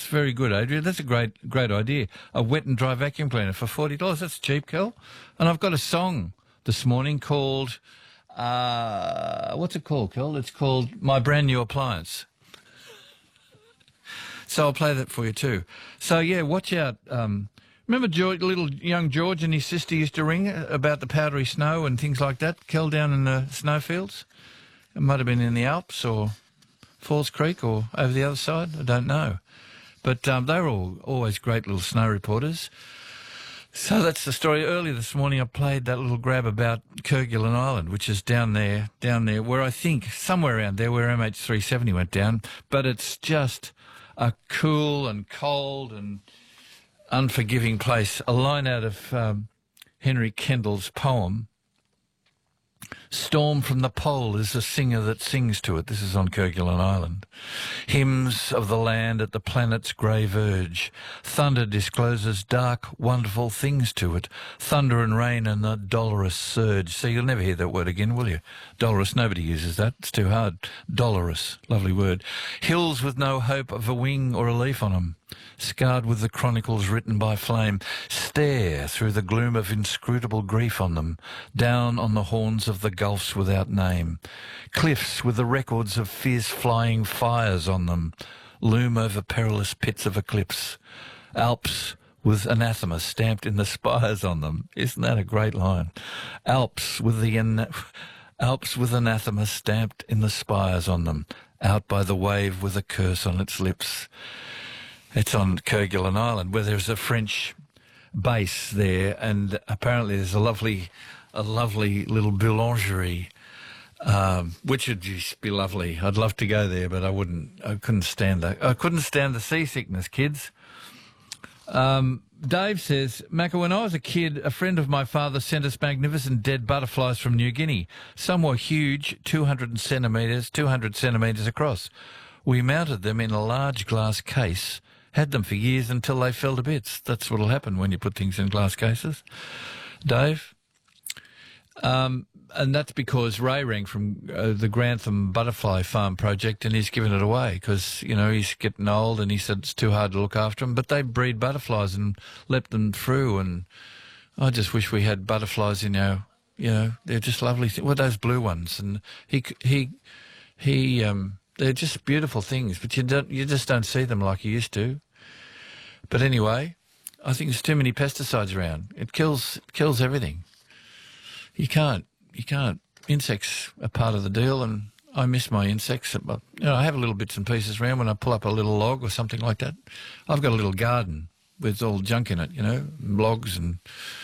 very good, Adrian. That's a great idea. A wet and dry vacuum cleaner for $40. That's cheap, Kel. And I've got a song this morning called, what's it called, Kel? It's called My Brand New Appliance. So I'll play that for you too. So, yeah, watch out. Remember little young George and his sister used to ring about the powdery snow and things like that, Kel, down in the snowfields? It might have been in the Alps or Falls Creek or over the other side. I don't know. But they were always great little snow reporters. So that's the story. Earlier this morning I played that little grab about Kerguelen Island, which is down there where I think somewhere around there where MH370 went down. But it's just a cool and cold and unforgiving place. A line out of Henry Kendall's poem, "Storm from the pole is a singer that sings to it." This is on Kerguelen Island. "Hymns of the land at the planet's grey verge. Thunder discloses dark, wonderful things to it. Thunder and rain and the dolorous surge." So you'll never hear that word again, will you? Dolorous, nobody uses that. It's too hard. Dolorous, lovely word. "Hills with no hope of a wing or a leaf on 'em. Scarred with the chronicles written by flame, stare through the gloom of inscrutable grief on them, down on the horns of the gulfs without name. Cliffs with the records of fierce flying fires on them, loom over perilous pits of eclipse. Alps with anathema stamped in the spires on them." Isn't that a great line? Alps with anathema stamped in the spires on them, out by the wave with a curse on its lips. It's on Kerguelen Island, where there's a French base there, and apparently there's a lovely little boulangerie, which would just be lovely. I'd love to go there, but I couldn't stand that. I couldn't stand the seasickness, kids. Dave says, "Macca, when I was a kid, a friend of my father sent us magnificent dead butterflies from New Guinea. Some were huge, 200 centimetres across. We mounted them in a large glass case, had them for years until they fell to bits." That's what'll happen when you put things in glass cases, Dave. And that's because Ray rang from the Grantham Butterfly Farm project, and he's given it away because, he's getting old, and he said it's too hard to look after them. But they breed butterflies and let them through, and I just wish we had butterflies in our, they're just lovely. Well, those blue ones, and they're just beautiful things, but you just don't see them like you used to. But anyway, I think there's too many pesticides around. It kills everything. You can't. Insects are part of the deal, and I miss my insects. But, I have little bits and pieces around when I pull up a little log or something like that. I've got a little garden with all junk in it, logs, and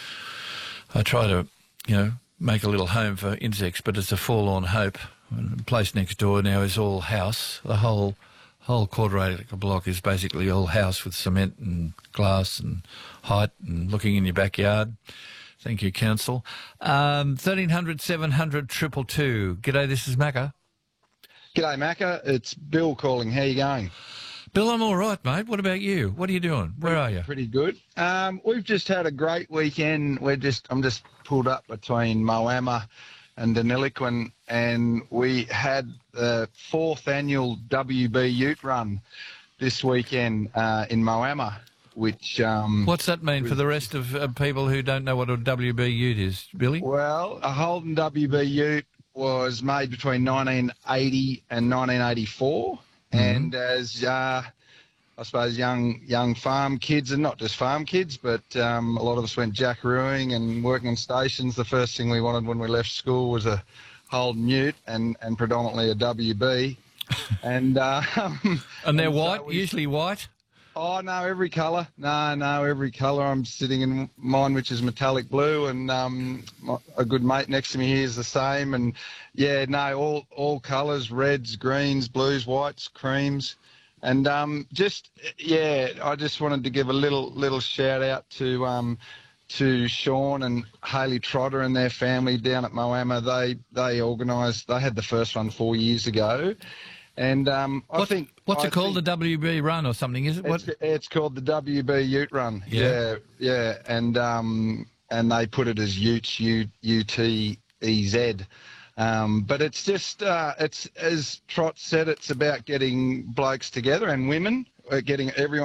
I try to, make a little home for insects, but it's a forlorn hope. The place next door now is all house. The whole quarter-acre block is basically all house with cement and glass and height and looking in your backyard. Thank you, Council. 1300 700 222. G'day, this is Macca. G'day, Macca. It's Bill calling. How you going? Bill, I'm all right, mate. What about you? What are you doing? Where are you? Pretty good. We've just had a great weekend. I'm just pulled up between Moama and Deniliquin, and we had the 4th annual WB Ute Run this weekend in Moama, which... What's that mean for the rest of people who don't know what a WB Ute is, Billy? Well, a Holden WB Ute was made between 1980 and 1984, and as... I suppose young farm kids, and not just farm kids, but a lot of us went jackarooing and working on stations. The first thing we wanted when we left school was a Holden Ute and predominantly a WB. And they're white, so usually white? Oh, no, every colour. No, every colour. I'm sitting in mine, which is metallic blue, and a good mate next to me here is the same. And, yeah, no, all colours, reds, greens, blues, whites, creams. And I just wanted to give a little shout out to Sean and Hayley Trotter and their family down at Moama. They organised. They had the first one 4 years ago, and what's it called? The WB Run or something? Is it? It's called the WB Ute Run. Yeah. And they put it as Utes, UTEZ. But it's just, it's as Trot said, it's about getting blokes together and women, getting everyone